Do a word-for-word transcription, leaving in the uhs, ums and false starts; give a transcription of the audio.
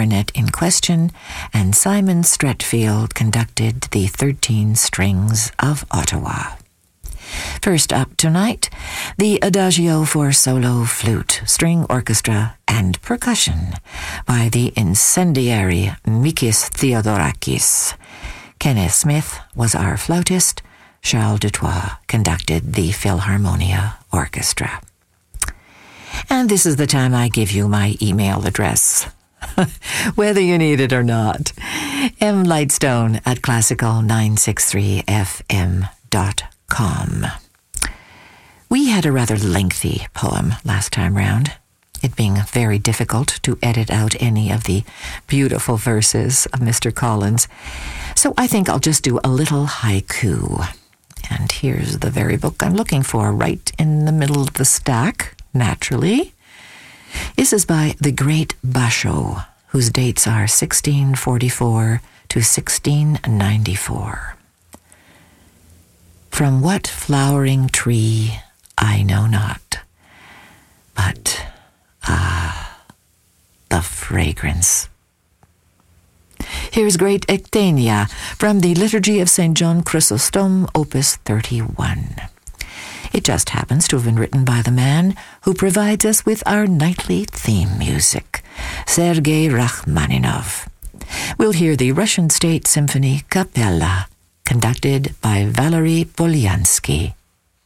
clarinet in question, and Simon Stretfield conducted the thirteen strings of Ottawa. First up tonight, the Adagio for solo flute, string orchestra, and percussion by the incendiary Mikis Theodorakis. Kenneth Smith was our flautist. Charles Dutoit conducted the Philharmonia Orchestra. And this is the time I give you my email address, whether you need it or not. M. Lightstone at classical nine sixty-three f m dot com. We had a rather lengthy poem last time round, it being very difficult to edit out any of the beautiful verses of Mister Collins. So I think I'll just do a little haiku. And here's the very book I'm looking for, right in the middle of the stack, naturally. This is by the great Basho, whose dates are sixteen forty-four to sixteen ninety-four. From what flowering tree I know not, but, ah, the fragrance. Here's Great Ectania from the Liturgy of Saint John Chrysostom, Opus thirty-one. It just happens to have been written by the man who provides us with our nightly theme music, Sergei Rachmaninov. We'll hear the Russian State Symphony Capella, conducted by Valery Polyansky.